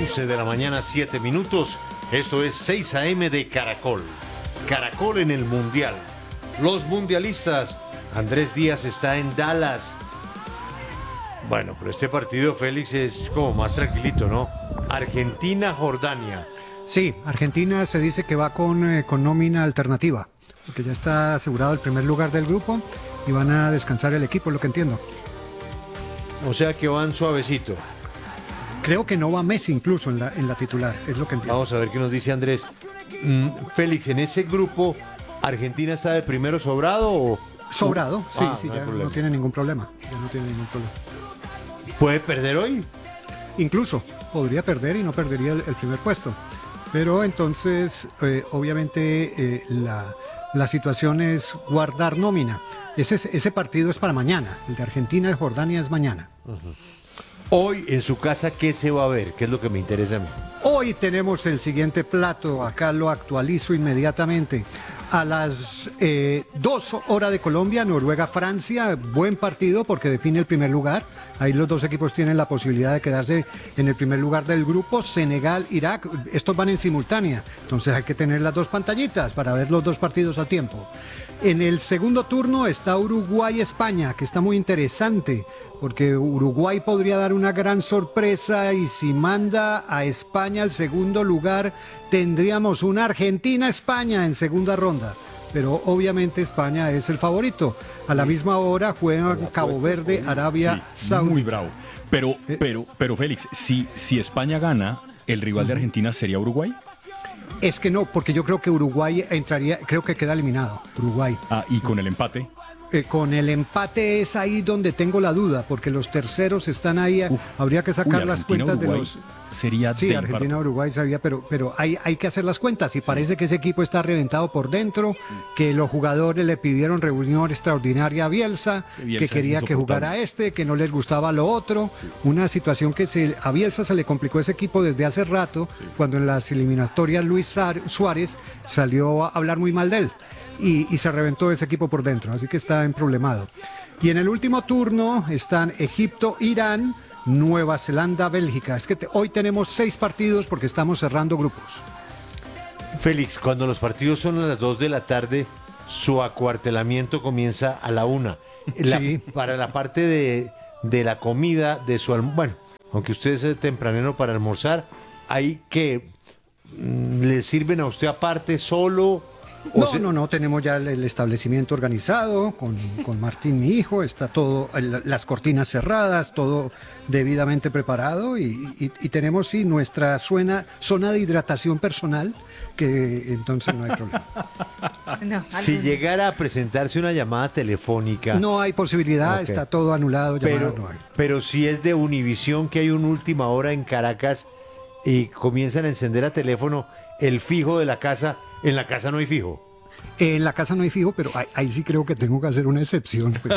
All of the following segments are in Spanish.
11 de la mañana, 7 minutos. Esto es 6 a.m. de Caracol. Caracol en el Mundial. Los mundialistas. Andrés Díaz está en Dallas. Bueno, pero este partido, Félix, es como más tranquilito, ¿no? Argentina-Jordania. Sí, Argentina se dice que va con nómina alternativa, porque ya está asegurado el primer lugar del grupo y van a descansar el equipo, lo que entiendo. O sea que van suavecito. Creo que no va Messi incluso en la titular, es lo que entiendo. Vamos a ver qué nos dice Andrés. Félix, en ese grupo, ¿Argentina está de primero sobrado o...? Sobrado, sí, no ya no tiene ningún problema. Ya no tiene ningún problema. ¿Puede perder hoy? Incluso podría perder y no perdería el primer puesto. Pero entonces, obviamente, la situación es guardar nómina. Ese partido es para mañana. El de Argentina y Jordania es mañana. Hoy en su casa, ¿qué se va a ver? ¿Qué es lo que me interesa a mí? Hoy tenemos el siguiente plato. Acá lo actualizo inmediatamente. A las 2 horas de Colombia, Noruega-Francia, buen partido porque define el primer lugar. Ahí los dos equipos tienen la posibilidad de quedarse en el primer lugar del grupo. Senegal-Irak, estos van en simultánea, entonces hay que tener las dos pantallitas para ver los dos partidos a tiempo. En el segundo turno está Uruguay-España, que está muy interesante, porque Uruguay podría dar una gran sorpresa y si manda a España al segundo lugar, tendríamos una Argentina-España en segunda ronda. Pero obviamente España es el favorito. A la misma hora juegan Cabo Verde, Arabia Saudita. Muy bravo. Pero Félix, si España gana, ¿el rival de Argentina sería Uruguay? Es que no, porque yo creo que Uruguay entraría, creo que queda eliminado, Uruguay. ¿Y con el empate? Con el empate es ahí donde tengo la duda, porque los terceros están ahí, habría que sacar las cuentas de los... Sería sí, Argentina-Uruguay sería, pero hay que hacer las cuentas y parece que ese equipo está reventado por dentro, que los jugadores le pidieron reunión extraordinaria a Bielsa, que quería que jugara que no les gustaba lo otro, una situación que a Bielsa se le complicó ese equipo desde hace rato, cuando en las eliminatorias Luis Suárez salió a hablar muy mal de él. Y se reventó ese equipo por dentro, así que está emproblemado. Y en el último turno están Egipto, Irán, Nueva Zelanda, Bélgica. Es que hoy tenemos 6 partidos porque estamos cerrando grupos. Félix, cuando los partidos son a las 2 de la tarde, su acuartelamiento comienza a la 1. Sí. Para la parte de la comida, de su almuerzo, bueno, aunque usted es tempranero para almorzar, hay que le sirven a usted aparte, solo. No, tenemos ya el establecimiento organizado con Martín, mi hijo, está todo, las cortinas cerradas, todo debidamente preparado y tenemos sí nuestra zona de hidratación personal, que entonces no hay problema. Si llegara a presentarse una llamada telefónica... No hay posibilidad, está todo anulado, no hay. Pero si es de Univisión, que hay una última hora en Caracas y comienzan a encender a teléfono el fijo de la casa... En la casa no hay fijo. En la casa no hay fijo, pero ahí sí creo que tengo que hacer una excepción. Pues.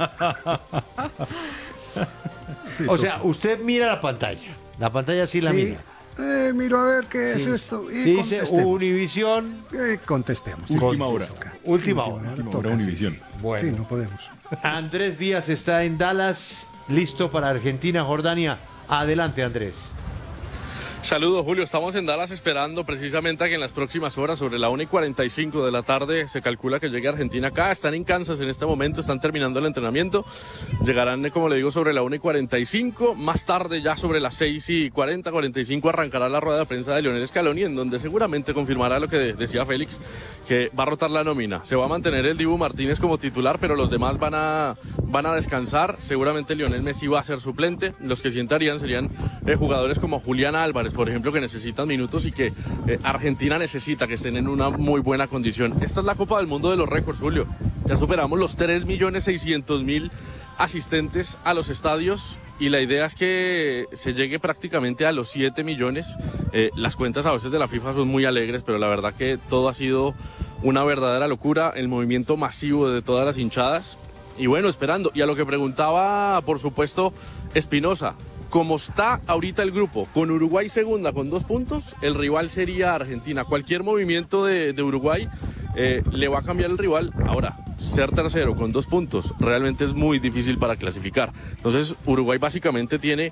O sea, usted mira la pantalla. La pantalla sí la mira. Miro a ver qué es esto. Y dice Univisión. Contestemos. Última hora. Última hora. Univisión. Bueno. Sí, no podemos. Andrés Díaz está en Dallas, listo para Argentina, Jordania. Adelante, Andrés. Saludos, Julio. Estamos en Dallas esperando precisamente a que en las próximas horas, sobre la 1:45 de la tarde, se calcula que llegue Argentina acá. Están en Kansas en este momento, están terminando el entrenamiento. Llegarán, como le digo, sobre la 1:45. Más tarde, ya sobre las 6:40, 45, arrancará la rueda de prensa de Lionel Scaloni, en donde seguramente confirmará lo que decía Félix, que va a rotar la nómina. Se va a mantener el Dibu Martínez como titular, pero los demás van a descansar. Seguramente Lionel Messi va a ser suplente. Los que sí entrarían serían jugadores como Julián Álvarez, por ejemplo, que necesitan minutos y que Argentina necesita que estén en una muy buena condición. Esta es la Copa del Mundo de los récords, Julio. Ya superamos los 3.600.000 asistentes a los estadios y la idea es que se llegue prácticamente a los 7 millones. Las cuentas a veces de la FIFA son muy alegres, pero la verdad que todo ha sido una verdadera locura, el movimiento masivo de todas las hinchadas. Y bueno, esperando. Y a lo que preguntaba, por supuesto, Espinosa, como está ahorita el grupo, con Uruguay segunda con 2 puntos, el rival sería Argentina. Cualquier movimiento de Uruguay le va a cambiar el rival. Ahora, ser tercero con 2 puntos realmente es muy difícil para clasificar. Entonces, Uruguay básicamente tiene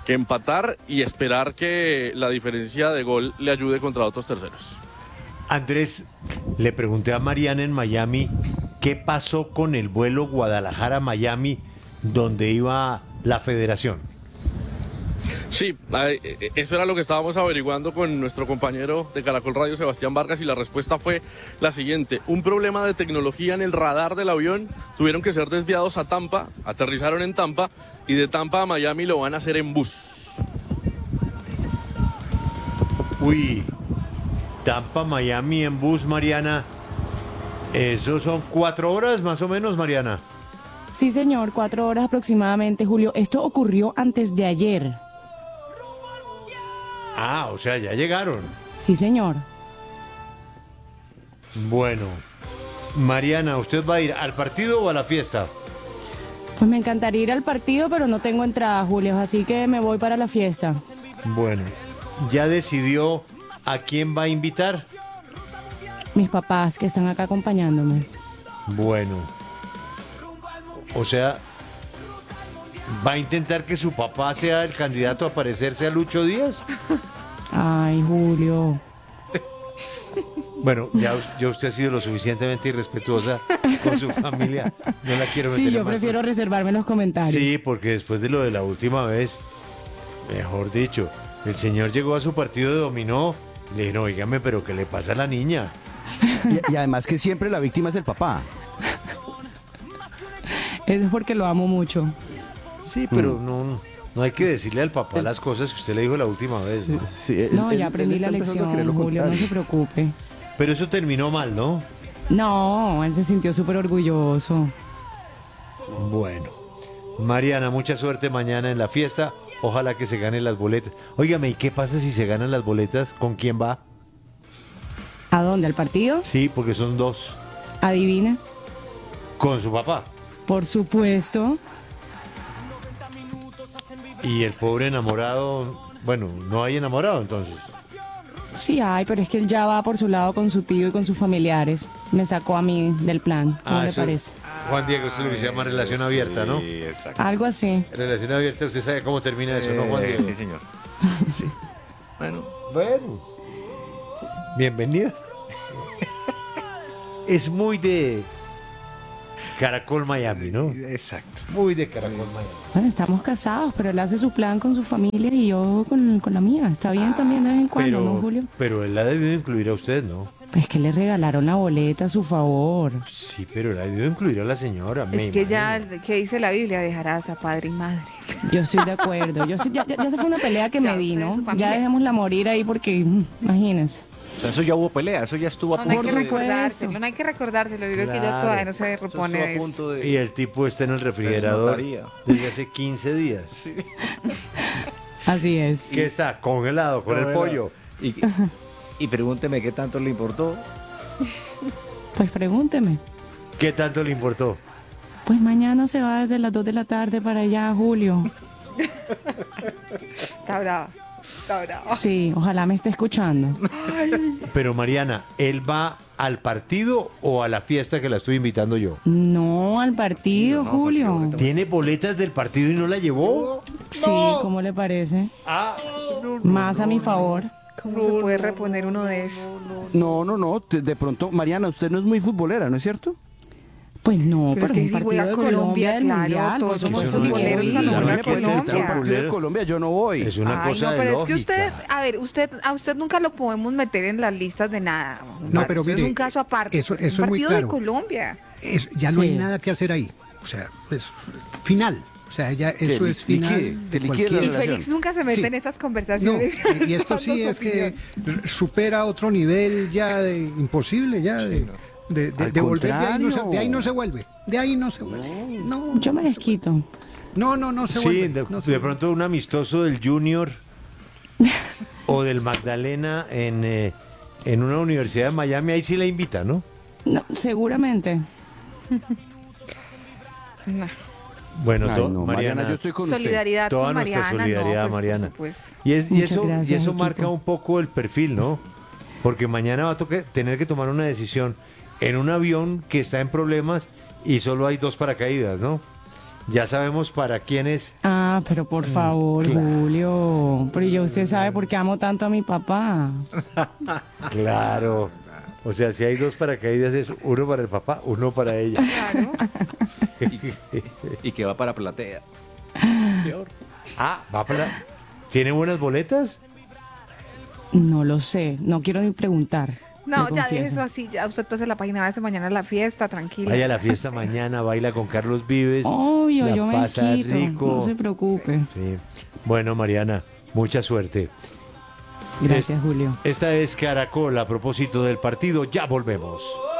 que empatar y esperar que la diferencia de gol le ayude contra otros terceros. Andrés, le pregunté a Mariana en Miami qué pasó con el vuelo Guadalajara-Miami donde iba la federación. Sí, eso era lo que estábamos averiguando con nuestro compañero de Caracol Radio, Sebastián Vargas, y la respuesta fue la siguiente: un problema de tecnología en el radar del avión, tuvieron que ser desviados a Tampa, aterrizaron en Tampa, y de Tampa a Miami lo van a hacer en bus. Uy, Tampa, Miami en bus, Mariana. ¿Eso son 4 horas más o menos, Mariana? Sí, señor, 4 horas aproximadamente, Julio. Esto ocurrió antes de ayer. Ah, o sea, ya llegaron. Sí, señor. Bueno, Mariana, ¿usted va a ir al partido o a la fiesta? Pues me encantaría ir al partido, pero no tengo entrada, Julio, así que me voy para la fiesta. Bueno, ¿ya decidió a quién va a invitar? Mis papás, que están acá acompañándome. Bueno, o sea, ¿va a intentar que su papá sea el candidato a parecerse a Lucho Díaz? Ay, Julio. Bueno, ya usted ha sido lo suficientemente irrespetuosa con su familia. No la quiero meter Sí, yo más. prefiero reservarme los comentarios. Sí, porque después de lo de la última vez, mejor dicho, el señor llegó a su partido de dominó, le dijeron, oígame, pero ¿qué le pasa a la niña? Y además que siempre la víctima es el papá. Eso es porque lo amo mucho. Sí, pero no hay que decirle al papá las cosas que usted le dijo la última vez, ¿no? Sí, No, él ya aprendí la está empezando a lección, creer lo Julio, no contrario. se preocupe. Pero eso terminó mal, ¿no? No, él se sintió súper orgulloso. Bueno, Mariana, mucha suerte mañana en la fiesta. Ojalá que se ganen las boletas. Óigame, ¿y qué pasa si se ganan las boletas? ¿Con quién va? ¿A dónde? ¿Al partido? Sí, porque son 2. Adivina. Con su papá. Por supuesto. Y el pobre enamorado, bueno, no hay enamorado entonces. Sí hay, pero es que él ya va por su lado con su tío y con sus familiares. Me sacó a mí del plan. ¿Cómo le eso- parece? Juan Diego, eso es lo que se llama relación abierta, ¿no? Sí, exacto. Algo así. Relación abierta, usted sabe cómo termina eso, ¿no, Juan Diego? Sí, señor. Sí. Bueno, Bueno. Bienvenido. Es muy de Caracol Miami, ¿no? exacto. Muy de Caracol Miami. Bueno, estamos casados, pero él hace su plan con su familia y yo con la mía. Está bien también de vez en cuando, ¿no, Julio? Pero él la debió incluir a usted, ¿no? Pues que le regalaron la boleta a su favor. Sí, pero la debió incluir a la señora. Es que ya, que dice la Biblia, dejarás a padre y madre. Yo estoy de acuerdo. Ya se fue una pelea que Ya, me di, usted ¿no? es su familia. Ya dejémosla morir ahí porque, imagínense. O sea, eso ya hubo pelea, eso ya estuvo a No hay punto que Por de... supuesto. recordárselo, no hay que recordárselo. Digo que ya Claro. todavía no se eso repone estuvo de a eso. punto de... Y el tipo está en el refrigerador notaría. desde hace 15 días. Así es. ¿Qué está? Congelado con el pollo. Y pregúnteme qué tanto le importó. Pues pregúnteme. ¿Qué tanto le importó? Pues mañana se va desde las 2 de la tarde para allá, Julio. Está brava, está brava. Sí, ojalá me esté escuchando. Pero Mariana, ¿él va al partido o a la fiesta que la estoy invitando yo? No, al partido, No, pues, Julio. ahorita- ¿Tiene boletas del partido y no la llevó? Sí, ¿cómo le parece? Ah, no, Más a mi favor. ¿Cómo se puede reponer uno de eso? No. De pronto, Mariana, usted no es muy futbolera, ¿no es cierto? Pues no, Pero es pero que un si partido juega de Colombia, Colombia del claro, Mundial. todos pues, somos eso futboleros no cuando voy. juega que es Colombia. central El partido de Colombia, yo no voy. Es una Ay, cosa no, de pero es lógica. que usted, a ver, a usted nunca lo podemos meter en las listas de nada. No, pero Usted mire, es un caso aparte. eso un es muy partido claro. de Colombia. Ya no Sí. hay nada que hacer ahí. O sea, es final. O sea, ya eso es final. que de liquide la cualquier- Y relación. Félix nunca se mete Sí. en esas No, conversaciones. y esto sí dando es su que opinión. supera otro nivel ya de imposible, ya de Al volver. contrario. De ahí no se vuelve. De ahí no se vuelve. No, Yo me desquito. no se Sí, vuelve. no se de vuelve. pronto un amistoso del Junior o del Magdalena en una universidad de Miami, ahí sí la invita, ¿no? No, seguramente. No. Bueno, Ay, no, Mariana, yo estoy con usted. Solidaridad Toda con nuestra Mariana. solidaridad, no, pues, Mariana. Por supuesto. Muchas Y gracias, eso equipo. marca un poco el perfil, ¿no? Porque mañana va a tener que tomar una decisión en un avión que está en problemas y solo hay 2 paracaídas, ¿no? Ya sabemos para quién es. Ah, pero por favor, Julio. Pero ya usted sabe por qué amo tanto a mi papá. Claro. O sea, si hay dos paracaídas es uno para el papá, uno para ella. Claro. Y que va para platea. Peor. Ah, va para... ¿Tiene buenas boletas? No lo sé, no quiero ni preguntar. No, le ya confieso. de eso así, ya usted pase la página, váyase mañana a la fiesta, tranquila. Vaya a la fiesta mañana, baila con Carlos Vives. Obvio, la yo me pasa quito, rico. no se preocupe. Sí. Bueno, Mariana, mucha suerte. Gracias, Julio. Esta es Caracol a propósito del partido. Ya volvemos.